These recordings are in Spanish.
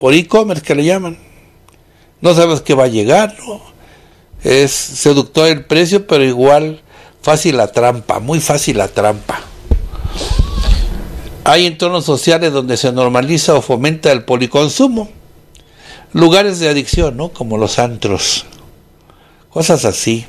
por e-commerce que le llaman. No sabes qué va a llegar, ¿no? Es seductor el precio, pero igual fácil la trampa, muy fácil la trampa. Hay entornos sociales donde se normaliza o fomenta el policonsumo. Lugares de adicción, ¿no? Como los antros. Cosas así.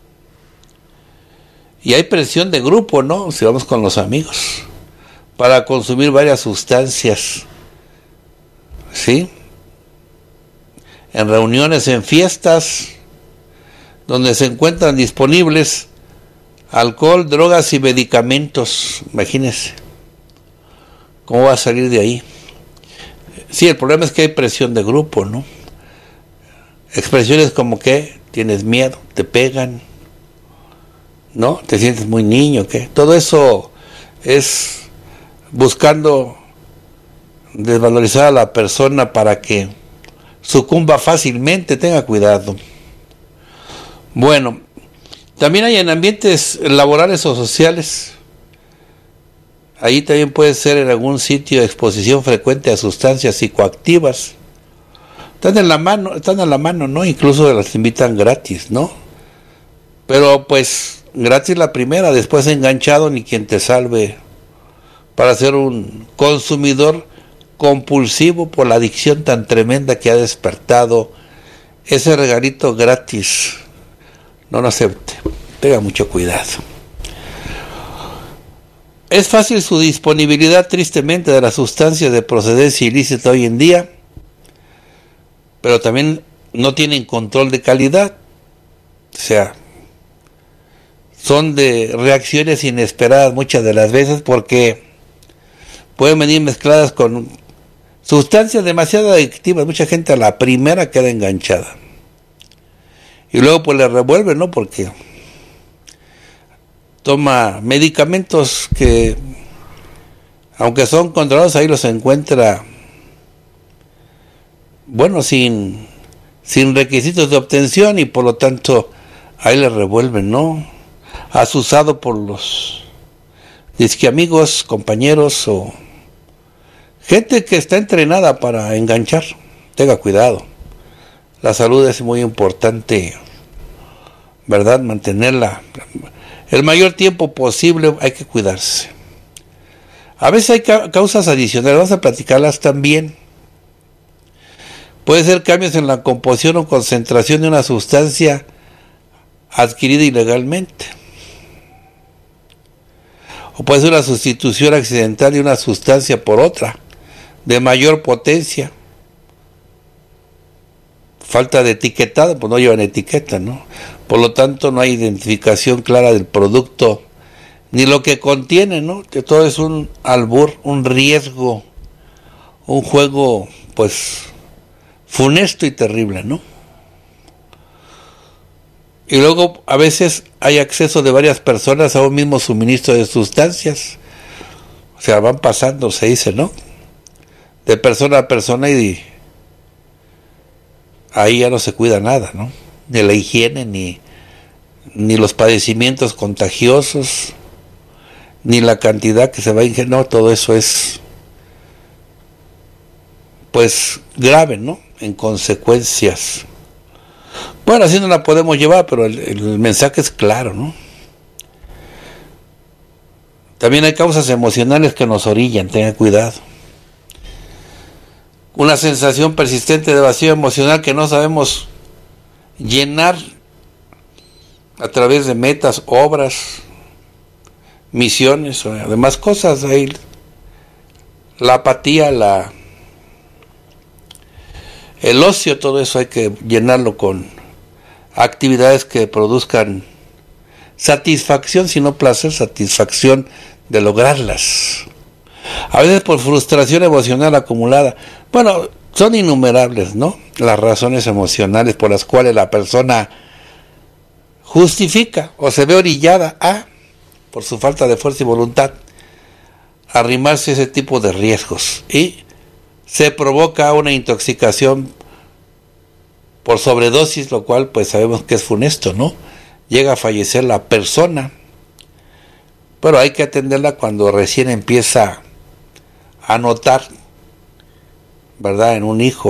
Y hay presión de grupo, ¿no? Si vamos con los amigos, para consumir varias sustancias. ¿Sí? En reuniones, en fiestas, donde se encuentran disponibles alcohol, drogas y medicamentos. Imagínense. ¿Cómo va a salir de ahí? Sí, el problema es que hay presión de grupo, ¿no? Expresiones como que tienes miedo, te pegan, ¿no? Te sientes muy niño, ¿qué? Todo eso es buscando desvalorizar a la persona para que sucumba fácilmente. Tenga cuidado. Bueno, también hay en ambientes laborales o sociales. Ahí también puede ser en algún sitio de exposición frecuente a sustancias psicoactivas. Están a la mano, ¿no? Incluso las invitan gratis, ¿no? Pero pues gratis la primera, después enganchado ni quien te salve para ser un consumidor compulsivo por la adicción tan tremenda que ha despertado ese regalito gratis. No lo acepte, tenga mucho cuidado. Es fácil su disponibilidad, tristemente, de las sustancias de procedencia ilícita hoy en día, pero también no tienen control de calidad. O sea, son de reacciones inesperadas muchas de las veces, porque pueden venir mezcladas con sustancias demasiado adictivas. Mucha gente a la primera queda enganchada. Y luego pues le revuelve, ¿no? Porque toma medicamentos que, aunque son controlados, ahí los encuentra, bueno, sin requisitos de obtención, y por lo tanto ahí le revuelven, ¿no? Asusado por los disque amigos, compañeros o gente que está entrenada para enganchar. Tenga cuidado. La salud es muy importante, ¿verdad? Mantenerla el mayor tiempo posible, hay que cuidarse. A veces hay causas adicionales, vamos a platicarlas también. Puede ser cambios en la composición o concentración de una sustancia adquirida ilegalmente. O puede ser una sustitución accidental de una sustancia por otra, de mayor potencia. Falta de etiquetado, pues no llevan etiqueta, ¿no? Por lo tanto, no hay identificación clara del producto, ni lo que contiene, ¿no? Que todo es un albur, un riesgo, un juego, pues, funesto y terrible, ¿no? Y luego, a veces, hay acceso de varias personas a un mismo suministro de sustancias. O sea, van pasando, se dice, ¿no? De persona a persona, y ahí ya no se cuida nada, ¿no? De la higiene, ni los padecimientos contagiosos, ni la cantidad que se va a ingerir. No, todo eso es, pues, grave, ¿no? En consecuencias. Bueno, así no la podemos llevar, pero el mensaje es claro, ¿no? También hay causas emocionales que nos orillan, tengan cuidado. Una sensación persistente de vacío emocional que no sabemos llenar a través de metas, obras, misiones o demás cosas. Ahí la apatía, el ocio, todo eso hay que llenarlo con actividades que produzcan satisfacción, si no placer, satisfacción de lograrlas. A veces por frustración emocional acumulada. Bueno, son innumerables, ¿no? Las razones emocionales por las cuales la persona justifica o se ve orillada a, por su falta de fuerza y voluntad, arrimarse a ese tipo de riesgos, y se provoca una intoxicación por sobredosis, lo cual pues sabemos que es funesto, ¿no? Llega a fallecer la persona, pero hay que atenderla cuando recién empieza a notar, ¿verdad?, en un hijo